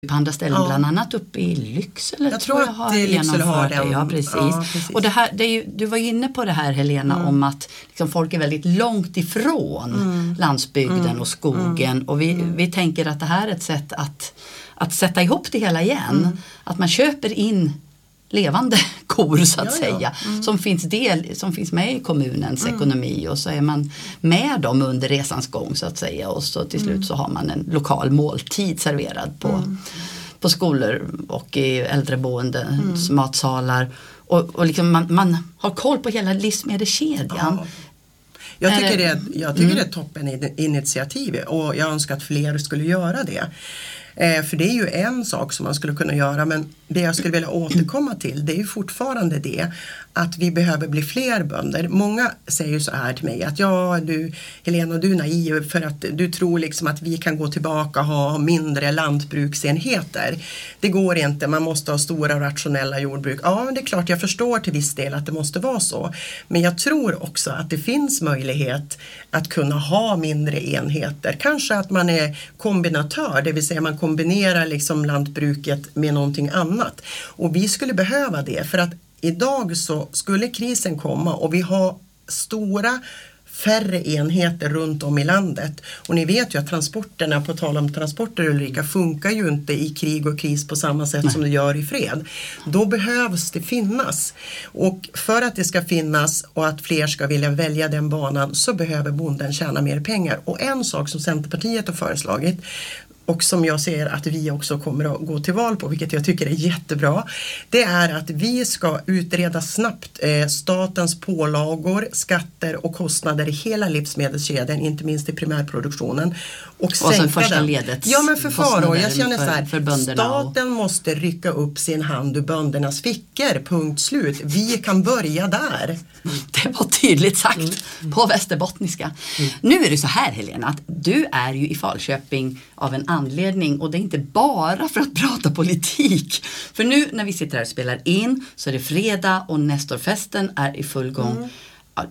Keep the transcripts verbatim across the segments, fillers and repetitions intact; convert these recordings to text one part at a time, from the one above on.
på andra ställen, ja. bland annat uppe i Lycksele. Jag tror, tror jag att det Lycksele har den. Ja, precis. Ja, precis. Och det här, det är ju, du var inne på det här, Helena, mm. om att liksom, folk är väldigt långt ifrån mm. landsbygden mm. och skogen. Mm. Och vi, mm. vi tänker att det här är ett sätt att, att sätta ihop det hela igen. Mm. Att man köper in levande kor så att ja, säga ja. Mm. som finns del som finns med i kommunens mm. ekonomi, och så är man med dem under resans gång så att säga, och så till slut mm. så har man en lokal måltid serverad på, mm. på skolor och i äldreboenden, mm. matsalar, och, och liksom man, man har koll på hela livsmedelskedjan. Ja. Jag tycker, det är, jag tycker mm. det är toppen initiativ, och jag önskar att fler skulle göra det. Eh, för det är ju en sak som man skulle kunna göra, men det jag skulle vilja återkomma till, det är ju fortfarande det att vi behöver bli fler bönder. Många säger ju så här till mig att ja, du Helena, du är naiv för att du tror liksom att vi kan gå tillbaka och ha mindre lantbruksenheter. Det går inte, man måste ha stora rationella jordbruk. Ja, det är klart, jag förstår till viss del att det måste vara så. Men jag tror också att det finns möjlighet att kunna ha mindre enheter. Kanske att man är kombinatör, det vill säga man kombinerar liksom lantbruket med någonting annat. Och vi skulle behöva det, för att idag så skulle krisen komma och vi har stora färre enheter runt om i landet. Och ni vet ju att transporterna, på tal om transporter Ulrika, funkar ju inte i krig och kris på samma sätt Nej. som det gör i fred. Då behövs det finnas. Och för att det ska finnas och att fler ska vilja välja den banan, så behöver bonden tjäna mer pengar. Och en sak som Centerpartiet har föreslagit, och som jag ser att vi också kommer att gå till val på, vilket jag tycker är jättebra, det är att vi ska utreda snabbt eh, statens pålagor, skatter och kostnader i hela livsmedelskedjan, inte minst i primärproduktionen. Och, och sen första den. ledet. Ja, men för faror, jag känner så här, för, för staten och... måste rycka upp sin hand ur böndernas fickor, punkt slut. Vi kan börja där. Det var tydligt sagt mm. på västerbottniska. Mm. Nu är det så här, Helena, att du är ju i Falköping av en anledning, och det är inte bara för att prata politik. För nu när vi sitter här och spelar in så är det fredag och Nestorfesten är i full gång. Mm. Ja,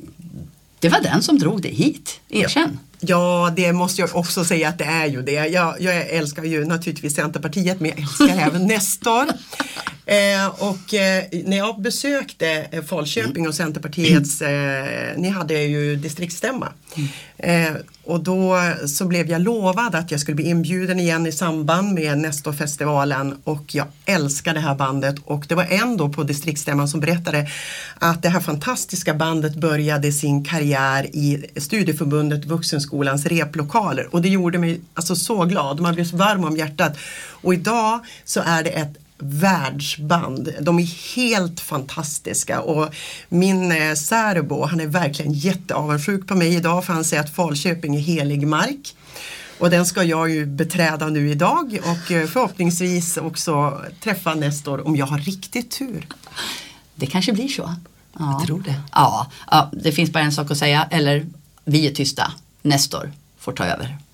det var den som drog dig hit, erkänn. Ja. Ja, det måste jag också säga att det är ju det. Jag, jag älskar ju naturligtvis Centerpartiet, men jag älskar även Nestor. Eh, och eh, när jag besökte eh, Falköping och Centerpartiets, eh, ni hade ju distriktsstämma. Eh, och då så blev jag lovad att jag skulle bli inbjuden igen i samband med Nestorfestivalen, och jag älskar det här bandet. Och det var en då på distriktsstämman som berättade att det här fantastiska bandet började sin karriär i studieförbundet Vuxenskolans replokaler, och det gjorde mig alltså så glad. Man blev så varm om hjärtat. Och idag så är det ett världsband. De är helt fantastiska, och min eh, särbo, han är verkligen jätteavundsjuk på mig idag, för han säger att Falköping är helig mark. Och den ska jag ju beträda nu idag, och eh, förhoppningsvis också träffa Nestor om jag har riktigt tur. Det kanske blir så. Ja. Jag tror det. Ja, ja, det finns bara en sak att säga, eller vi är tysta. Nestor får ta över.